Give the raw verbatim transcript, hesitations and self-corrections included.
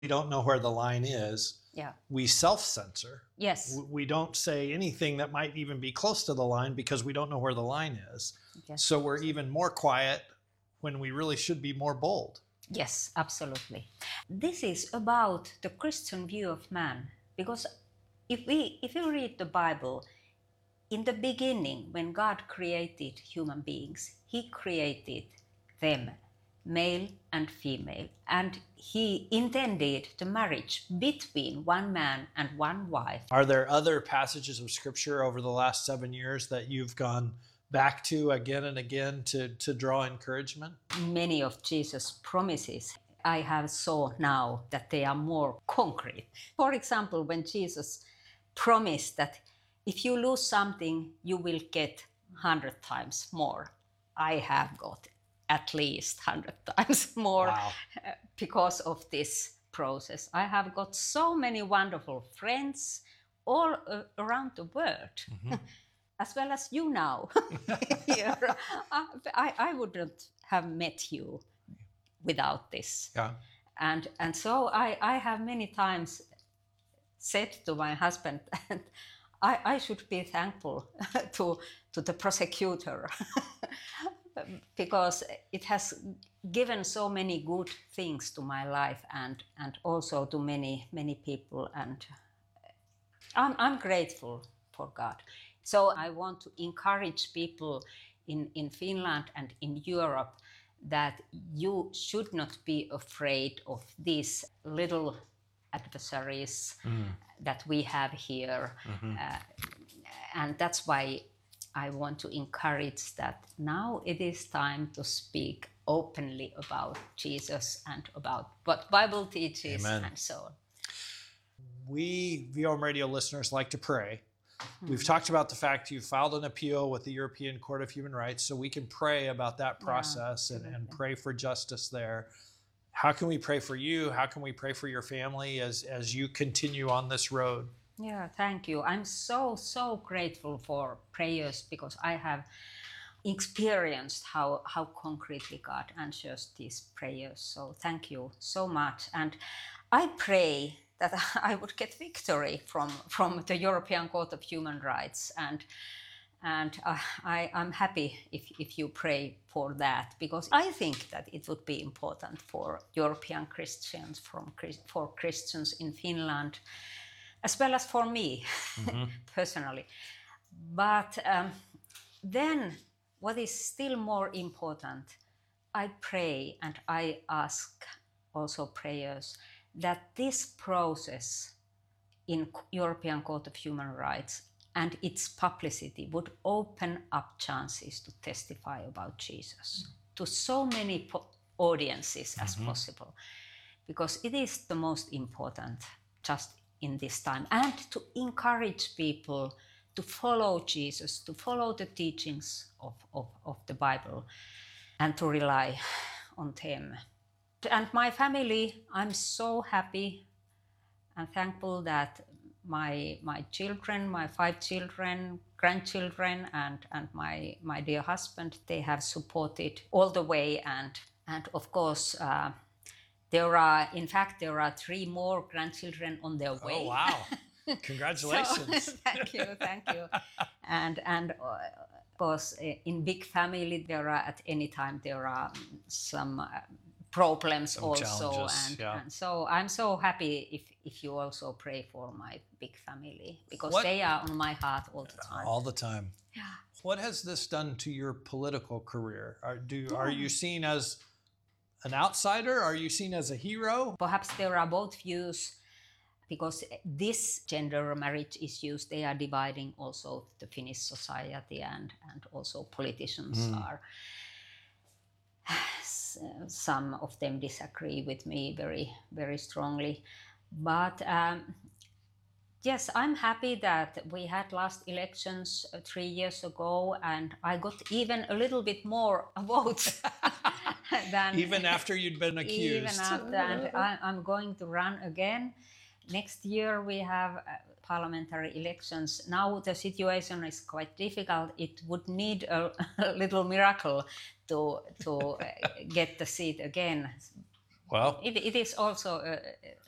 we don't know where the line is, Yeah. we self-censor. Yes. W- We don't say anything that might even be close to the line because we don't know where the line is. Yes. So we're even more quiet when we really should be more bold. Yes, absolutely. This is about the Christian view of man, because if we if you read the Bible, in the beginning, when God created human beings, He created them, male and female, and He intended the marriage between one man and one wife. Are there other passages of scripture over the last seven years that you've gone back to again and again to, to draw encouragement? Many of Jesus' promises I have saw now that they are more concrete. For example, when Jesus promised that if you lose something, you will get one hundred times more. I have got at least one hundred times more Wow. because of this process. I have got so many wonderful friends all uh, around the world. Mm-hmm. As well as you now. Here. I, I wouldn't have met you without this. Yeah. And, and so I, I have many times said to my husband that I, I should be thankful to, to the prosecutor because it has given so many good things to my life and, and also to many, many people. And I'm, I'm grateful for God. So I want to encourage people in, in Finland and in Europe that you should not be afraid of these little adversaries mm. that we have here. Mm-hmm. Uh, and that's why I want to encourage that now it is time to speak openly about Jesus and about what Bible teaches. Amen. And so on. We V O M Radio listeners like to pray. We've talked about the fact you filed an appeal with the European Court of Human Rights, so we can pray about that process yeah, and, and pray for justice there. How can we pray for you? How can we pray for your family as, as you continue on this road? Yeah, thank you. I'm so, so grateful for prayers because I have experienced how, how concretely God answers these prayers. So thank you so much. And I pray that I would get victory from, from the European Court of Human Rights. And, and uh, I, I'm happy if, if you pray for that, because I think that it would be important for European Christians, from, for Christians in Finland, as well as for me, mm-hmm. personally. But um, then what is still more important, I pray and I ask also prayers that this process in European Court of Human Rights and its publicity would open up chances to testify about Jesus mm-hmm. to so many po- audiences as mm-hmm. possible, because it is the most important just in this time, and to encourage people to follow Jesus, to follow the teachings of, of, of the Bible, and to rely on them. And my family, I'm so happy and thankful that my my children, my five children, grandchildren, and, and my, my dear husband, they have supported all the way. And, and of course, uh, there are, in fact, there are three more grandchildren on their way. Oh, wow. Congratulations. So, thank you, thank you. And, and uh, of course, in big family, there are, at any time, there are some uh, problems some also. And, yeah. and so I'm so happy if, if you also pray for my big family, because what? They are on my heart all the time. All the time. Yeah. What has this done to your political career? Are, do, yeah. are you seen as an outsider? Are you seen as a hero? Perhaps there are both views, because this gender marriage issues, they are dividing also the Finnish society, and, and also politicians mm. are. Some of them disagree with me very, very strongly. But um, yes, I'm happy that we had last elections uh, three years ago, and I got even a little bit more votes. than, even after you'd been accused. Even after, and I, I'm going to run again. Next year we have uh, parliamentary elections. Now the situation is quite difficult. It would need a, a little miracle to to uh, get the seat again. Well, it, it is also a,